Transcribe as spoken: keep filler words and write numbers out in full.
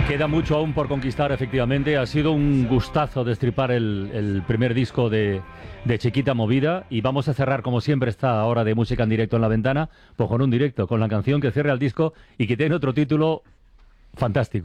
Queda mucho aún por conquistar, efectivamente. Ha sido un gustazo destripar el, el primer disco de, de Chiquita Movida, y vamos a cerrar, como siempre, esta hora de música en directo en La Ventana, pues con un directo, con la canción que cierra el disco y que tiene otro título fantástico.